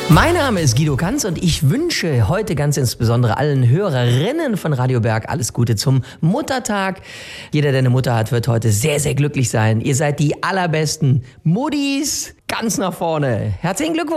Mein Name ist Guido Kanz und ich wünsche heute ganz insbesondere allen Hörerinnen von Radio Berg alles Gute zum Muttertag. Jeder, der eine Mutter hat, wird heute sehr, sehr glücklich sein. Ihr seid die allerbesten Muddis, ganz nach vorne. Herzlichen Glückwunsch!